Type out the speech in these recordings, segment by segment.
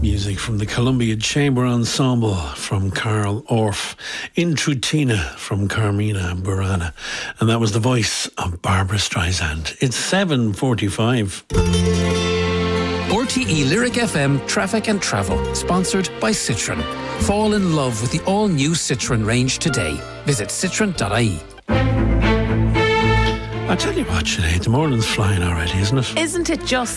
Music from the Columbia Chamber Ensemble from Carl Orff, Intrutina from Carmina Burana, and that was the voice of Barbara Streisand. It's 7:45. RTE Lyric FM Traffic and Travel, sponsored by Citroën. Fall in love with the all-new Citroën range today. Visit citroen.ie. I tell you what, Sinead, the morning's flying already, isn't it? Isn't it just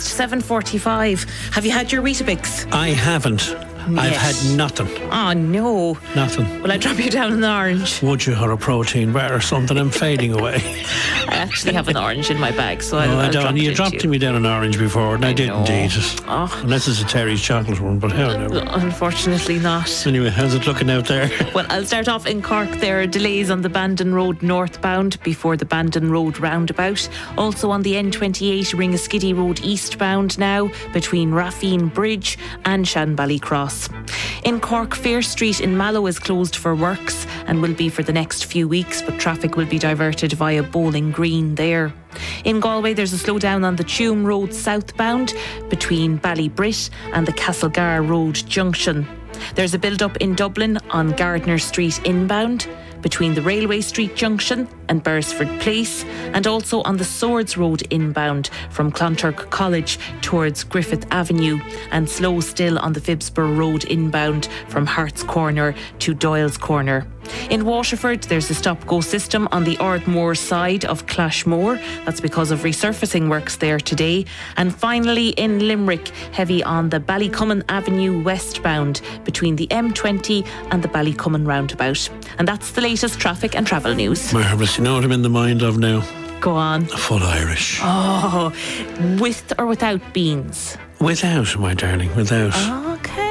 7:45? Have you had your Weetabix? I haven't. I've had nothing. Oh, no. Nothing. Will I drop you down an orange? Would you, or a protein bar or something? I'm fading away. I actually have an orange in my bag, so I'll I drop don't. it You into dropped me down an orange before, and I didn't eat it. Oh. Unless it's a Terry's chocolate one, but hell no. Unfortunately not. Anyway, how's it looking out there? Well, I'll start off in Cork. There are delays on the Bandon Road northbound before the Bandon Road roundabout. Also on the N28 Ringaskiddy Road eastbound now between Raffine Bridge and Shanbally Cross. In Cork, Fair Street in Mallow is closed for works and will be for the next few weeks, but traffic will be diverted via Bowling Green there. In Galway, there's a slowdown on the Tuam Road southbound between Ballybrit and the Castlegar Road junction. There's a build-up in Dublin on Gardner Street inbound between the Railway Street junction and Beresford Place, and also on the Swords Road inbound from Clonturk College towards Griffith Avenue, and slow still on the Phibsborough Road inbound from Hart's Corner to Doyle's Corner. In Waterford, there's a stop-go system on the Ardmore side of Clashmore. That's because of resurfacing works there today. And finally, in Limerick, heavy on the Ballycummin Avenue westbound between the M20 and the Ballycummin roundabout. And that's the latest traffic and travel news. Marvellous. You know what I'm in the mind of now? Go on. Full Irish. Oh, with or without beans? Without, my darling, without. Okay.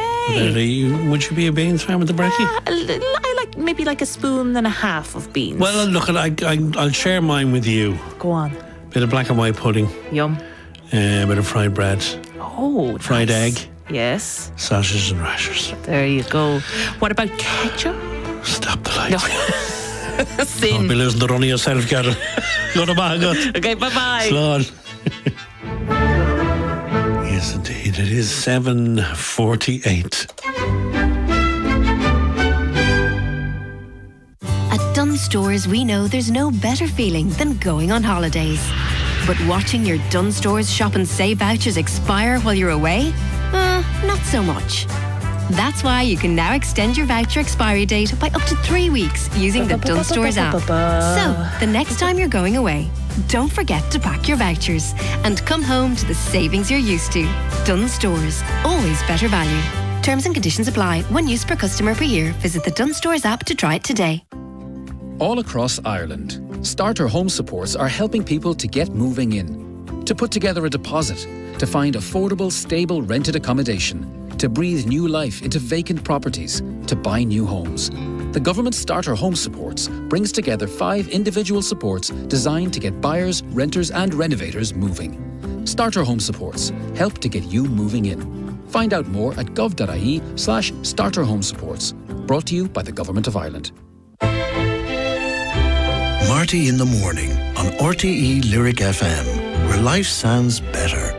Would you be a beans fan with the brekkie? I like maybe like a spoon and a half of beans. Well, look, I'll share mine with you. Go on. Bit of black and white pudding. Yum. Bit of fried bread. Oh, fried nice. egg. Yes. Sausages and rashers. There you go. What about ketchup? Stop the lights. No. Sin. Don't be losing the run of yourself, Carol. Go to bed. Okay, bye-bye. Slán. Yes, indeed. It is 7:48. At Dunnes Stores, we know there's no better feeling than going on holidays. But watching your Dunnes Stores shop and save vouchers expire while you're away? Not so much. That's why you can now extend your voucher expiry date by up to 3 weeks using the Dunnes Stores app. So, the next time you're going away, don't forget to pack your vouchers and come home to the savings you're used to. Dunnes Stores, always better value. Terms and conditions apply. 1 use per customer per year. Visit the Dunnes Stores app to try it today. All across Ireland, Starter Home Supports are helping people to get moving in, to put together a deposit, to find affordable, stable rented accommodation, to breathe new life into vacant properties, to buy new homes. The government Starter Home Supports brings together 5 individual supports designed to get buyers, renters and renovators moving. Starter Home Supports help to get you moving in. Find out more at gov.ie/Starter Home Supports. Brought to you by the Government of Ireland. Marty in the morning on RTE Lyric FM, where life sounds better.